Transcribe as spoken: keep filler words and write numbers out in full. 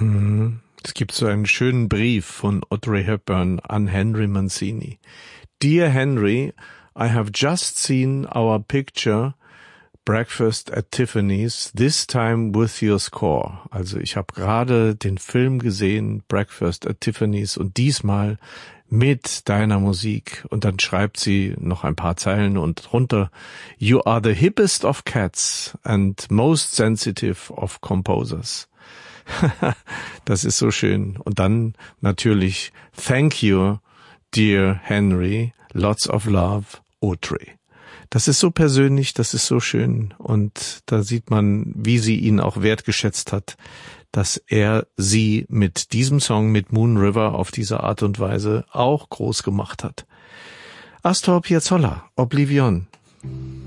Mhm. Es gibt so einen schönen Brief von Audrey Hepburn an Henry Mancini. Dear Henry, I have just seen our picture Breakfast at Tiffany's, this time with your score. Also ich habe gerade den Film gesehen, Breakfast at Tiffany's, und diesmal mit deiner Musik. Und dann schreibt sie noch ein paar Zeilen und drunter, You are the hippest of cats and most sensitive of composers. Das ist so schön. Und dann natürlich, Thank you, dear Henry, lots of love, Audrey. Das ist so persönlich, das ist so schön, und da sieht man, wie sie ihn auch wertgeschätzt hat, dass er sie mit diesem Song, mit Moon River, auf diese Art und Weise auch groß gemacht hat. Astor Piazzolla, Oblivion.